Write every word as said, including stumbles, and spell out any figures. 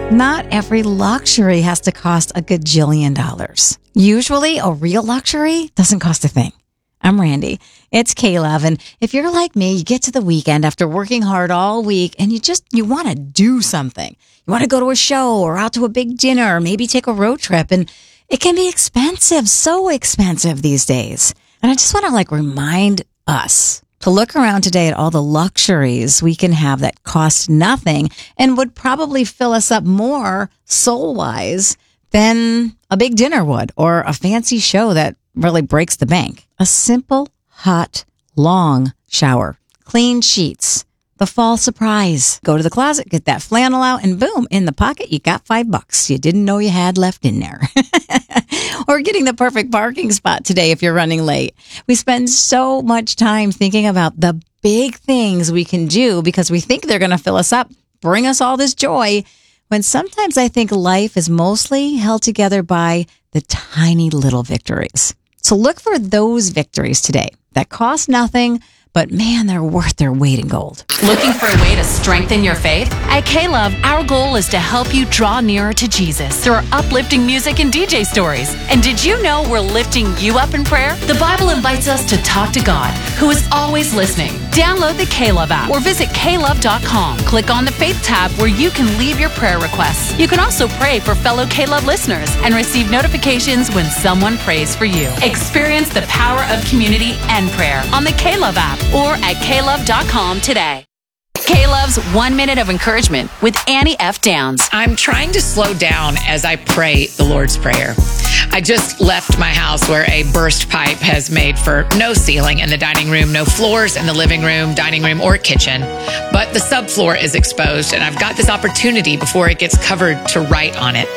Not every luxury has to cost a gajillion dollars. Usually, a real luxury doesn't cost a thing. I'm Randy. It's K-Love. And if you're like me, you get to the weekend after working hard all week and you just, you want to do something. You want to go to a show or out to a big dinner or maybe take a road trip. And it can be expensive, so expensive these days. And I just want to like remind us to look around today at all the luxuries we can have that cost nothing and would probably fill us up more soul-wise than a big dinner would or a fancy show that really breaks the bank. A simple, hot, long shower, clean sheets, the fall surprise. Go to the closet, get that flannel out, and boom, in the pocket, you got five bucks you didn't know you had left in there. Or getting the perfect parking spot today if you're running late. We spend so much time thinking about the big things we can do because we think they're going to fill us up, bring us all this joy, when sometimes I think life is mostly held together by the tiny little victories. So look for those victories today that cost nothing, but man, they're worth their weight in gold. Looking for a way to strengthen your faith? At K-Love, our goal is to help you draw nearer to Jesus through our uplifting music and D J stories. And did you know we're lifting you up in prayer? The Bible invites us to talk to God, who is always listening. Download the K-Love app or visit K love dot com. Click on the Faith tab where you can leave your prayer requests. You can also pray for fellow K-Love listeners and receive notifications when someone prays for you. Experience the power of community and prayer on the K-Love app or at K love dot com today. K-Love's One Minute of Encouragement with Annie F. Downs. I'm trying to slow down as I pray the Lord's Prayer. I just left my house where a burst pipe has made for no ceiling in the dining room, no floors in the living room, dining room, or kitchen. But the subfloor is exposed, and I've got this opportunity before it gets covered to write on it.